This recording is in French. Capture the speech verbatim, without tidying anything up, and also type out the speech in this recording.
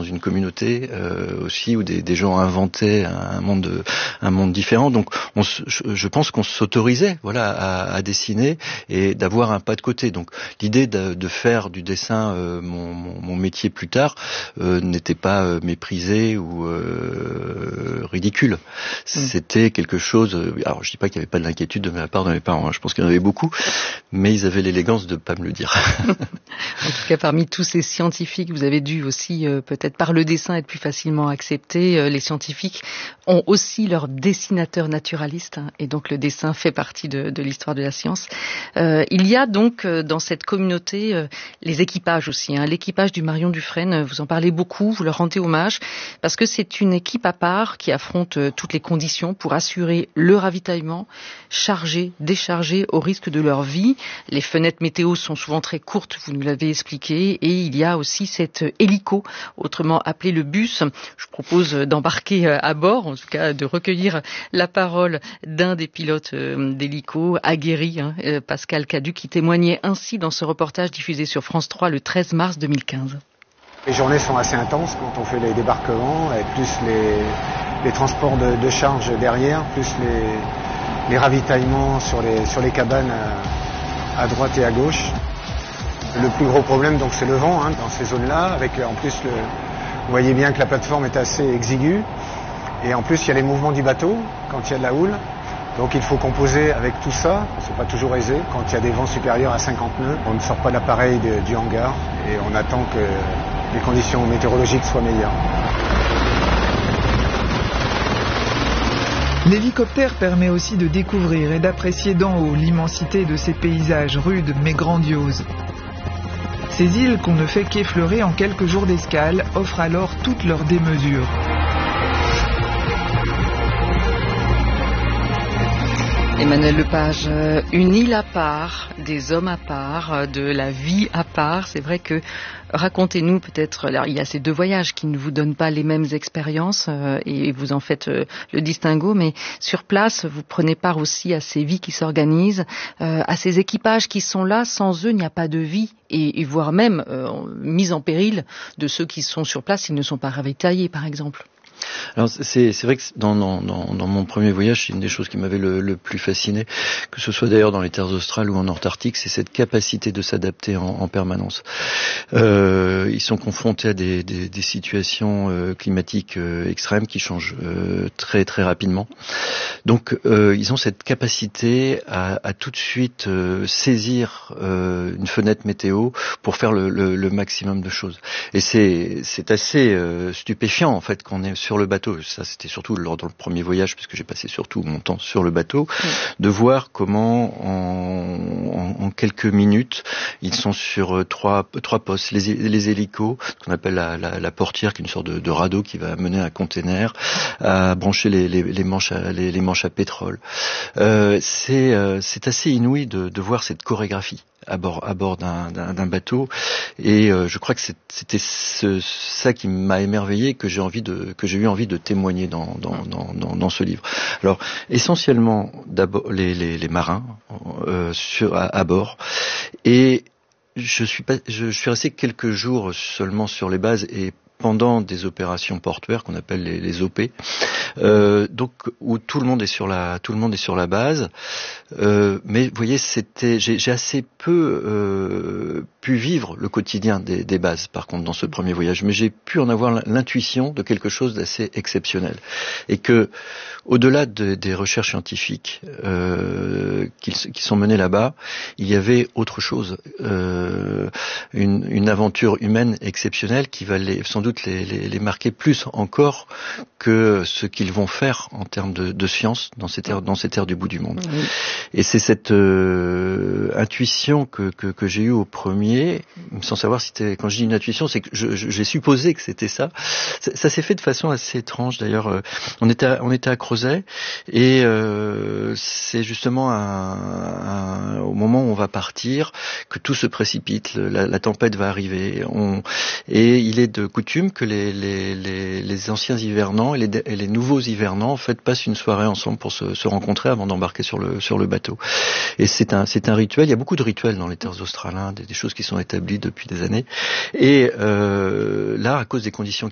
une communauté euh, aussi où des, des gens inventaient un monde, un monde différent. Donc, on, je, je pense qu'on s'autorisait, voilà, à, à dessiner et d'avoir un pas de côté. Donc, l'idée de, de faire du dessin euh, mon, mon, mon métier plus tard euh, n'était pas euh, méprisé ou euh, ridicule. C'était quelque chose. Euh, alors, je dis pas qu'il n'y avait pas de l'inquiétude de ma part de mes parents. Hein, je pense qu'il y en avait beaucoup, mais ils avaient l'élégance de pas me le dire. En tout cas, parmi tous ces scientifiques, vous avez dû aussi, euh, peut-être par le dessin, être plus facilement accepté. Euh, les scientifiques ont aussi leur dessinateur naturaliste, hein, et donc le dessin fait partie de, de l'histoire de la science. Euh, il y a donc euh, dans cette communauté euh, les équipages aussi. Hein. L'équipage du Marion Dufresne, vous en parlez beaucoup, vous leur rendez hommage, parce que c'est une équipe à part qui affronte euh, toutes les conditions pour assurer le ravitaillement, charger, décharger au risque de leur vie. Les fenêtres météo sont souvent très courtes, vous nous l'avez expliqué, et il y a aussi cet hélico, autrement appelé le bus. Je propose d'embarquer à bord, en tout cas de recueillir la parole d'un des pilotes d'hélico, aguerri, hein, Pascal Cadu, qui témoignait ainsi dans ce reportage diffusé sur France trois le treize mars deux mille quinze. Les journées sont assez intenses quand on fait les débarquements, et plus les, les transports de, de charge derrière, plus les, les ravitaillements sur les, sur les cabanes à, à droite et à gauche. Le plus gros problème, donc, c'est le vent, hein, dans ces zones-là, avec en plus, le, vous voyez bien que la plateforme est assez exiguë, et en plus il y a les mouvements du bateau quand il y a de la houle, donc il faut composer avec tout ça. C'est pas toujours aisé quand il y a des vents supérieurs à cinquante nœuds. On ne sort pas l'appareil de, du hangar et on attend que les conditions météorologiques soient meilleures. L'hélicoptère permet aussi de découvrir et d'apprécier d'en haut l'immensité de ces paysages rudes mais grandioses. Ces îles qu'on ne fait qu'effleurer en quelques jours d'escale offrent alors toute leur démesure. Emmanuel Lepage, une île à part, des hommes à part, de la vie à part. C'est vrai que, racontez-nous peut-être, alors, il y a ces deux voyages qui ne vous donnent pas les mêmes expériences euh, et vous en faites euh, le distinguo, mais sur place, vous prenez part aussi à ces vies qui s'organisent, euh, à ces équipages qui sont là. Sans eux, il n'y a pas de vie et, et voire même euh, mise en péril de ceux qui sont sur place s'ils ne sont pas ravitaillés, par exemple. Alors c'est, c'est vrai que dans, dans, dans mon premier voyage, c'est une des choses qui m'avait le, le plus fasciné, que ce soit d'ailleurs dans les terres australes ou en Antarctique, c'est cette capacité de s'adapter en, en permanence. Euh, ils sont confrontés à des, des, des situations euh, climatiques euh, extrêmes qui changent euh, très très rapidement. Donc euh, ils ont cette capacité à, à tout de suite euh, saisir euh, une fenêtre météo pour faire le, le, le maximum de choses. Et c'est, c'est assez euh, stupéfiant en fait qu'on est sur le bateau, ça c'était surtout lors dans le premier voyage, puisque j'ai passé surtout mon temps sur le bateau, oui. De voir comment en, en, en quelques minutes, ils sont sur trois, trois postes, les, les hélicos, ce qu'on appelle la, la, la portière, qui est une sorte de, de radeau qui va mener un container, à brancher les, les, les, manches, à, les, les manches à pétrole. Euh, c'est, euh, c'est assez inouï de, de voir cette chorégraphie à bord, à bord d'un, d'un, d'un bateau, et euh, je crois que c'est, c'était ce, ça qui m'a émerveillé, que j'ai envie de, que j'ai eu envie de témoigner dans, dans, dans, dans, dans ce livre. Alors, essentiellement, d'abord les, les, les marins euh, sur, à, à bord, et je suis pas, je, je suis resté quelques jours seulement sur les bases et pendant des opérations portuaires qu'on appelle les, les O P, euh, donc où tout le monde est sur la, tout le monde est sur la base. Euh, mais vous voyez, c'était, j'ai, j'ai assez peu euh, pu vivre le quotidien des, des bases. Par contre, dans ce premier voyage, mais j'ai pu en avoir l'intuition de quelque chose d'assez exceptionnel, et que, au-delà de, des recherches scientifiques euh, qui, qui sont menées là-bas, il y avait autre chose, euh, une, une aventure humaine exceptionnelle qui va les, sans doute les, les, les marquer plus encore que ce qu'ils vont faire en termes de, de science dans ces terres, dans ces terres du bout du monde. Oui. Et c'est cette euh, intuition que, que, que j'ai eue au premier, sans savoir si c'était, quand je dis une intuition, c'est que je, je, j'ai supposé que c'était ça. ça. Ça s'est fait de façon assez étrange d'ailleurs. On était à, on était à Crozet, et euh, c'est justement un, un, au moment où on va partir que tout se précipite, la, la tempête va arriver, on, et il est de coutume que les, les, les, les anciens hivernants et les, et les nouveaux hivernants en fait passent une soirée ensemble pour se, se rencontrer avant d'embarquer sur le, sur le bateau. Et c'est un, c'est un rituel, il y a beaucoup de rituels dans les terres australes, hein, des, des choses qui sont établies depuis des années, et euh, là, à cause des conditions